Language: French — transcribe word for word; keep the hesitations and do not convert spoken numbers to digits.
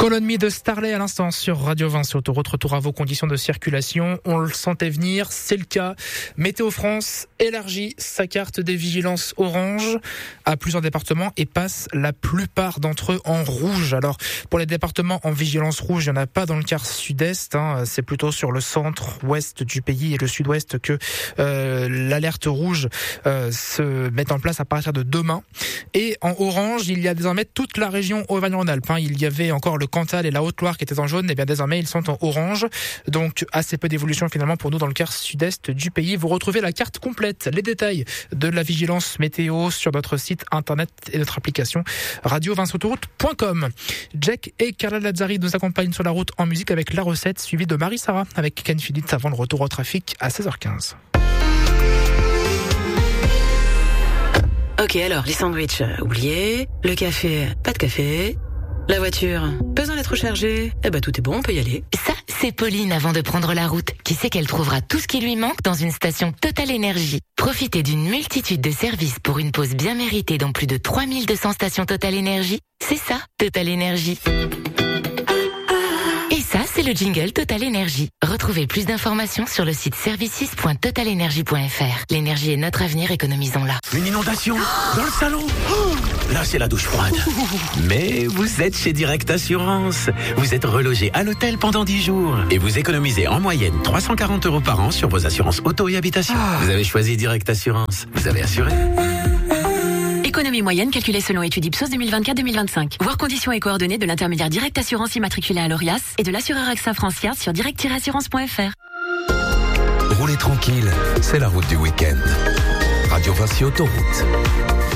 Colonie de Starley à l'instant sur Radio vingt sur Autoroute. Retour à vos conditions de circulation. On le sentait venir, c'est le cas. Météo France élargit sa carte des vigilances orange à plusieurs départements et passe la plupart d'entre eux en rouge. Alors pour les départements en vigilance rouge, il n'y en a pas dans le quart sud-est. Hein. C'est plutôt sur le centre-ouest du pays et le sud-ouest que euh, l'alerte rouge euh, se met en place à partir de demain. Et en orange, il y a désormais toute la région Auvergne-Rhône-Alpes. Hein. Il y avait encore le Cantal et la Haute-Loire qui étaient en jaune, et bien désormais ils sont en orange. Donc assez peu d'évolution finalement pour nous dans le quart sud-est du pays. Vous retrouvez la carte complète, les détails de la vigilance météo sur notre site internet et notre application radio vingt autoroute point com. Jack et Carla Lazzari nous accompagnent sur la route en musique avec La Recette, suivie de Marie-Sara avec Ken Phillips avant le retour au trafic à seize heures quinze. Ok, alors, les sandwichs, euh, oubliés. Le café, pas de café. La voiture, besoin d'être rechargée. Eh ben, tout est bon, on peut y aller. Ça, c'est Pauline avant de prendre la route, qui sait qu'elle trouvera tout ce qui lui manque dans une station Total Énergie. Profitez d'une multitude de services pour une pause bien méritée dans plus de trois mille deux cents stations Total Énergie. C'est ça, Total Énergie. Et ça, c'est le jingle Total Énergie. Retrouvez plus d'informations sur le site services point total énergie point f r. L'énergie est notre avenir, économisons-la. Une inondation dans le salon. Oh, là, c'est la douche froide. Mais vous êtes chez Direct Assurance. Vous êtes relogé à l'hôtel pendant dix jours. Et vous économisez en moyenne trois cent quarante euros par an sur vos assurances auto et habitation. Vous avez choisi Direct Assurance. Vous avez assuré. Économie moyenne calculée selon étude Ipsos deux mille vingt-quatre deux mille vingt-cinq. Voir conditions et coordonnées de l'intermédiaire Direct Assurance immatriculé à l'Orias et de l'assureur AXA France Yard sur direct tiret assurance point f r. Roulez tranquille, c'est la route du week-end. Radio vingt Autoroute.